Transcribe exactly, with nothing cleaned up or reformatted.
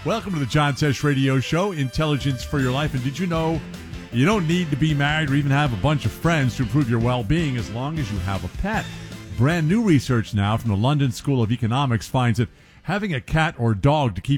Welcome to the John Tesh Radio Show, Intelligence for Your Life. And did you know you don't need to be married or even have a bunch of friends to improve your well-being as long as you have a pet? Brand new research now from the London School of Economics finds that having a cat or dog to keep